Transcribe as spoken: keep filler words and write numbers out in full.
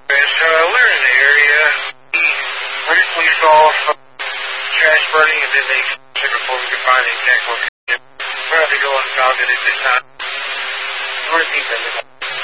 So uh, we're in the area. We we saw some trash burning, and then they said before we could find the exact location. We're going to go and dog it at this time. We're deep in it.